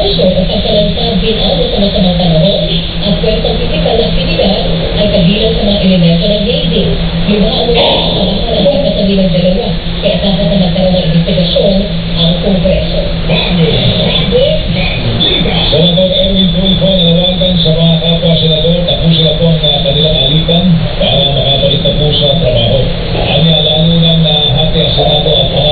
desisyon o pagkalansang binado sa masamang panahon. Ang kwentong pisikal na aktibidad ay kabilang sa mga elemento ng hazing. Lumahan mo sa pamahalan ng pagkasabi ng dalawa, kaya dapat na magkaroon ng investigasyon ang Kongreso. Senador Erwin Tulfo nanawagan sa mga kapwa senador na po sila po ang kanilang alitan para makabalik na po sa trabaho. Anya lalo nang nahati ang Senado at